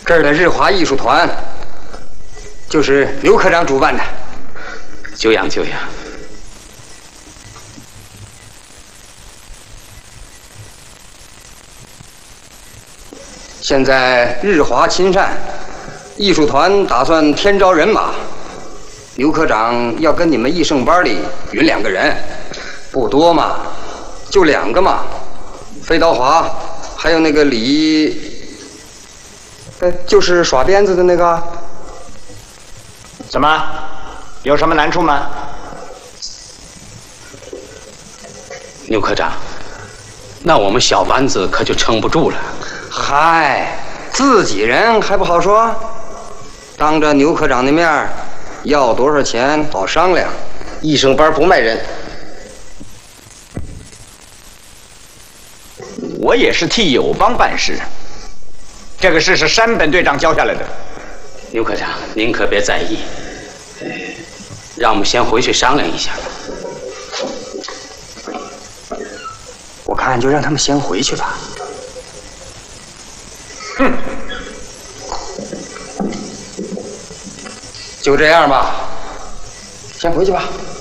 这儿的日华艺术团就是刘科长主办的。 久仰久仰。 现在日华亲善艺术团打算添招人马，刘科长要跟你们艺盛班里匀2个人，不多嘛，就2个嘛。费道华，还有那个就是耍鞭子的那个。 怎么？有什么难处吗？ 牛科长，那我们小班子可就撑不住了。 嗨，自己人还不好说，当着牛科长的面要多少钱好商量。艺盛班不卖人。 我也是替友邦办事，这个事是山本队长交下来的。 牛科长，您可别在意，让我们先回去商量一下。 我看就让他们先回去吧。 哼， 就这样吧，先回去吧。